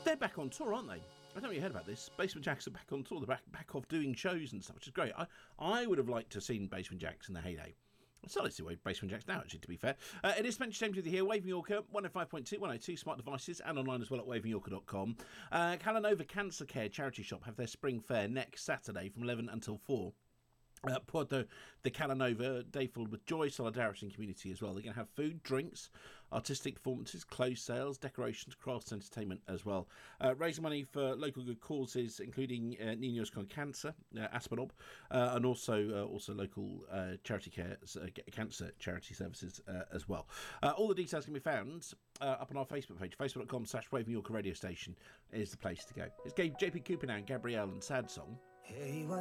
They're back on tour, aren't they? I don't know if you heard about this. Basement Jaxx are back on tour. They're back off doing shows and stuff, which is great. I would have liked to have seen Basement Jaxx in the heyday. I started to see Basement Jaxx now, actually, to be fair. It is Spencer James with you here, Waving Yorker, 105.2, 102 smart devices, and online as well at wavingyorker.com. Calanova Cancer Care charity shop have their spring fair next Saturday from 11 until 4. Puerto de Calanova, day filled with joy, solidarity and community as well. They're going to have food, drinks, artistic performances, clothes sales, decorations, crafts, entertainment as well. Raising money for local good causes, including Niños con Cancer, Aspinob, and also local charity care, cancer charity services as well. All the details can be found up on our Facebook page, facebook.com/Waving Yorker radio station is the place to go. It's JP Cooper now and Gabrielle and Sad Song. Hey,